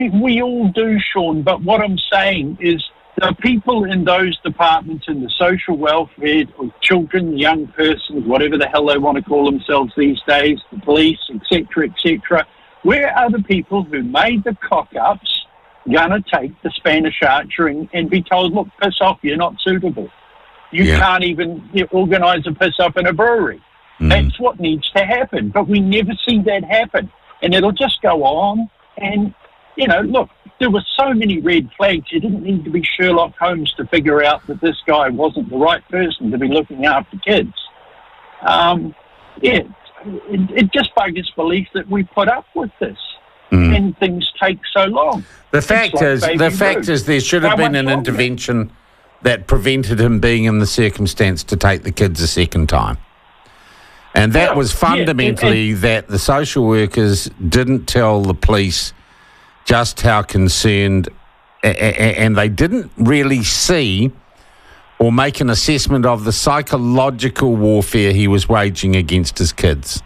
We all do, Sean, but what I'm saying is the people in those departments, in the social welfare, or children, young persons, whatever the hell they want to call themselves these days, the police, etc., where are the people who made the cock-ups going to take the Spanish archery and be told, look, piss off, you're not suitable. You can't even organise a piss-up in a brewery. That's what needs to happen. But we never see that happen. And it'll just go on. And, look, there were so many red flags. You didn't need to be Sherlock Holmes to figure out that this guy wasn't the right person to be looking after kids. It just buggers belief that we put up with this. And things take so long. The fact is there should have been an intervention that prevented him being in the circumstance to take the kids a second time. And that was fundamentally that the social workers didn't tell the police just how concerned, and they didn't really see or make an assessment of the psychological warfare he was waging against his kids.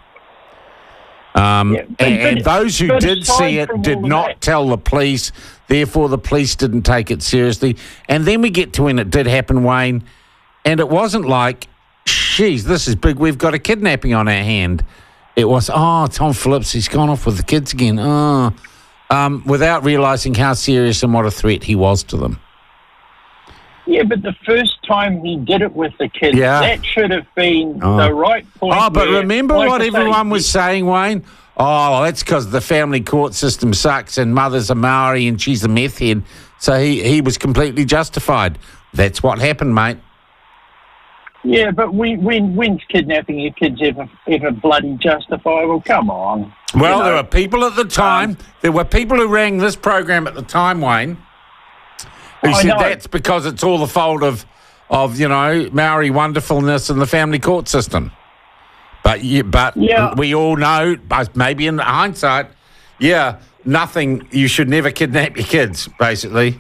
And those who did see it did not tell the police, therefore the police didn't take it seriously. And then we get to when it did happen, Wayne, and it wasn't like, geez, this is big, we've got a kidnapping on our hand. It was, Tom Phillips, he's gone off with the kids again. Without realising how serious and what a threat he was to them. Yeah, but the first time he did it with the kids, that should have been the right point. But remember what everyone was saying, Wayne? That's because the family court system sucks and mother's a Maori and she's a meth head. So he was completely justified. That's what happened, mate. Yeah, but when's kidnapping your kids ever bloody justifiable? Come on. Well, there were people at the time, there were people who rang this program at the time, Wayne, who said that's because it's all the fault of Maori wonderfulness and the family court system. But we all know, maybe in hindsight, nothing, you should never kidnap your kids, basically.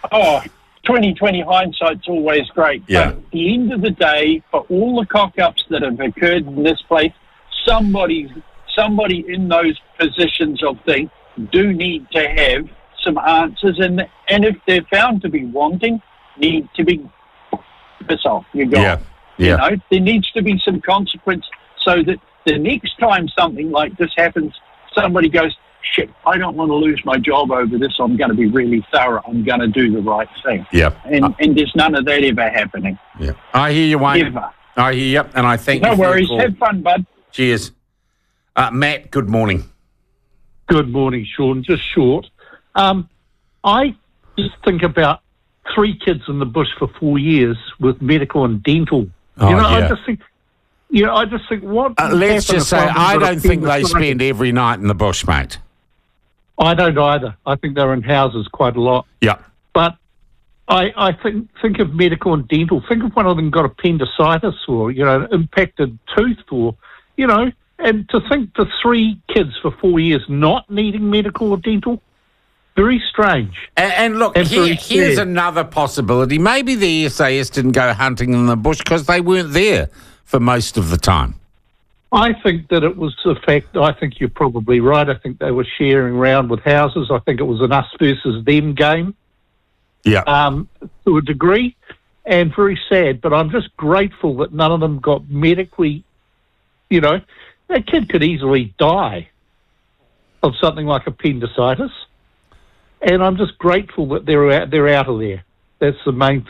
2020 hindsight's always great. Yeah. But at the end of the day, for all the cock-ups that have occurred in this place, somebody in those positions of things do need to have some answers, and if they're found to be wanting, need to be piss off. You're gone. Yeah. There needs to be some consequence so that the next time something like this happens, somebody goes, shit, I don't want to lose my job over this. I'm going to be really thorough. I'm going to do the right thing. Yeah. And there's none of that ever happening. Yeah. I hear you, Wayne. Ever. I hear you, and I thank you. No worries. Have fun, bud. Cheers. Matt, good morning. Good morning, Sean. Just short. I just think about 3 kids in the bush for 4 years with medical and dental. I just think, what... let's just say, I don't think they spend every night in the bush, mate. I don't either. I think they're in houses quite a lot. Yeah. But I think of medical and dental. Think if one of them got appendicitis or, an impacted tooth or, and to think the 3 kids for 4 years not needing medical or dental, very strange. And look, here's another possibility. Maybe the SAS didn't go hunting in the bush because they weren't there for most of the time. I think that it was the fact, I think you're probably right. I think they were sharing around with houses. I think it was an us versus them game. Yeah. To a degree, and very sad. But I'm just grateful that none of them got medically, that kid could easily die of something like appendicitis. And I'm just grateful that they're out of there. That's the main thing.